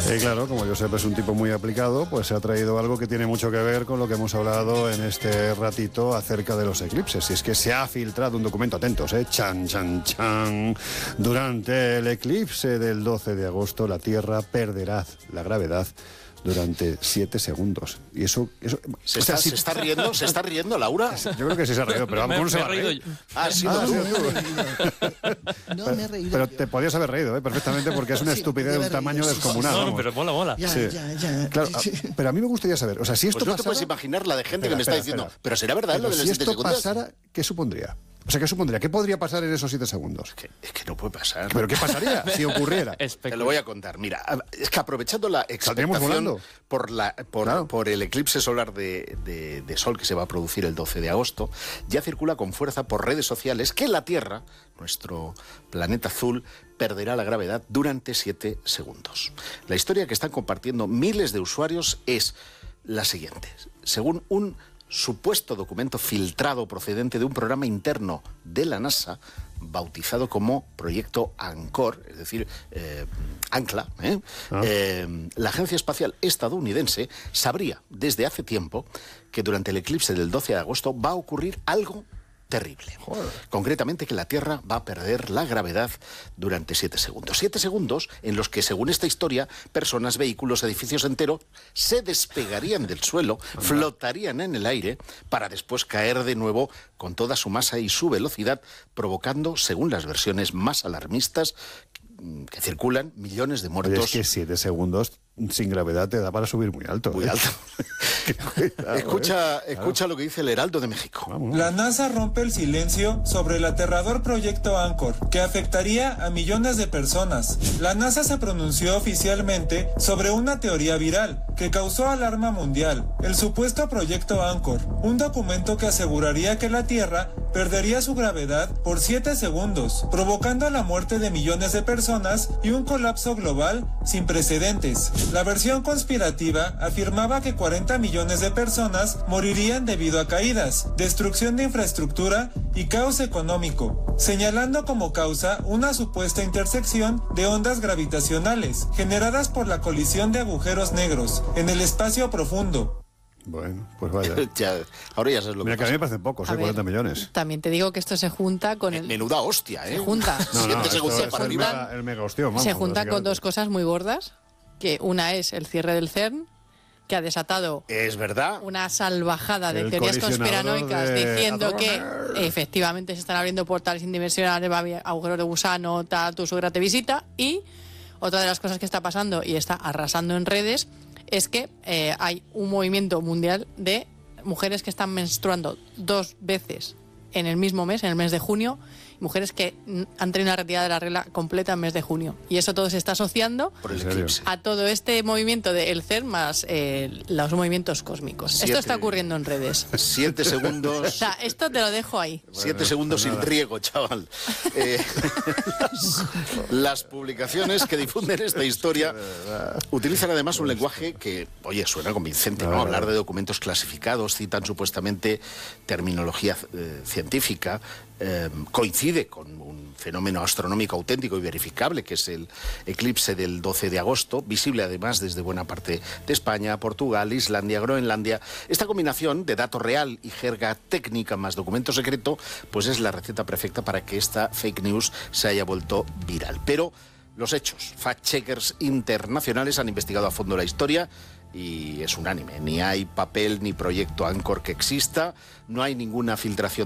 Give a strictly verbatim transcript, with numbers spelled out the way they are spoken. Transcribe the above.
Y claro, como Josep es un tipo muy aplicado, pues se ha traído algo que tiene mucho que ver con lo que hemos hablado en este ratito acerca de los eclipses. Y es que se ha filtrado un documento, atentos, ¿eh? Chan, chan, chan. Durante el eclipse del doce de agosto, la Tierra perderá la gravedad durante siete segundos. Y eso... eso ¿Se, o sea, está, si... ¿Se está riendo? ¿Se está riendo, Laura? Yo creo que sí se ha reído, pero vamos, ¿cómo no se va a reír? Ah, sí, ah, tú. No me he reído. Pero yo. te podías haber reído, ¿eh? Perfectamente, porque es una Sí, estupidez de un tamaño reído, sí, descomunal. sí, No, sí. no, pero mola, mola. Ya, Sí. ya, ya. Claro, pero a mí me gustaría saber, o sea, si esto Pues no te pasara... puedes imaginar la de gente Espera, que me está espera, diciendo, espera. pero será verdad Pero lo de los si siete esto segundos. pasara, ¿qué supondría? O sea, ¿qué supondría? ¿Qué podría pasar en esos siete segundos? Que- es que no puede pasar. ¿Pero qué pasaría si ocurriera? Te lo voy a contar. Mira, es que aprovechando la Saldríamos expectación volando. por, la, por, Claro. por el eclipse solar de, de- de Sol que se va a producir el doce de agosto, ya circula con fuerza por redes sociales que la Tierra, nuestro planeta azul, perderá la gravedad durante siete segundos. La historia que están compartiendo miles de usuarios es la siguiente. Según un supuesto documento filtrado procedente de un programa interno de la NASA, bautizado como Proyecto ANCOR, es decir, eh, Ancla, ¿eh? Ah. Eh, la Agencia Espacial Estadounidense sabría desde hace tiempo que durante el eclipse del doce de agosto va a ocurrir algo terrible. Joder. Concretamente que la Tierra va a perder la gravedad durante siete segundos. Siete segundos en los que, según esta historia, personas, vehículos, edificios enteros se despegarían del suelo, flotarían en el aire, para después caer de nuevo con toda su masa y su velocidad, provocando, según las versiones más alarmistas que circulan, millones de muertos. Oye, es que siete segundos sin gravedad te da para subir muy alto. Muy ¿eh? alto. Cuidado, ¿eh? Escucha, escucha lo que dice el Heraldo de México. Vamos. La NASA rompe el silencio sobre el aterrador proyecto Anchor, que afectaría a millones de personas. La NASA se pronunció oficialmente sobre una teoría viral que causó alarma mundial, el supuesto proyecto Anchor, un documento que aseguraría que la Tierra perdería su gravedad por siete segundos, provocando la muerte de millones de personas y un colapso global sin precedentes. La versión conspirativa afirmaba que cuarenta millones de personas morirían debido a caídas, destrucción de infraestructura y caos económico, señalando como causa una supuesta intersección de ondas gravitacionales generadas por la colisión de agujeros negros en el espacio profundo. Bueno, pues vaya. Ya, ahora ya sabes lo Mira, que que a mí pasa. me parecen pocos, A ¿eh? ver, cuarenta millones. También te digo que esto se junta con el... Menuda hostia, ¿eh? Se junta. No, no, Siete esto segundos es para el arriba. mega, el mega ostión, vamos, se junta con básicamente. dos cosas muy gordas, que una es el cierre del CERN, que ha desatado Es verdad. una salvajada de El teorías colisionador conspiranoicas de diciendo Hadron. que efectivamente se están abriendo portales indimensionales, va a haber agujeros de gusano, tal, tu suegra te visita. Y otra de las cosas que está pasando y está arrasando en redes es que eh, hay un movimiento mundial de mujeres que están menstruando dos veces en el mismo mes, en el mes de junio, y mujeres que mm, han tenido una retirada de la regla completa en el mes de junio. Y eso todo se está asociando Por el ¿En serio? eclipse. a todo este movimiento del CERN más eh, los movimientos cósmicos. Siete. Esto está ocurriendo en redes. Siete O segundos. sea, esto te lo dejo ahí. Siete segundos sin riego, chaval. Eh, las, las publicaciones que difunden esta historia utilizan además un lenguaje que, oye, suena convincente, ¿no? Hablar de documentos clasificados, citan supuestamente terminología eh, científica, eh, coincide con un fenómeno astronómico auténtico y verificable, que es el eclipse del doce de agosto, visible además desde buena parte de España, Portugal, Islandia, Groenlandia. Esta combinación de dato real y jerga técnica más documento secreto, pues es la receta perfecta para que esta fake news se haya vuelto viral. Pero los hechos, fact-checkers internacionales han investigado a fondo la historia y es unánime. Ni hay papel ni proyecto Anchor que exista, no hay ninguna filtración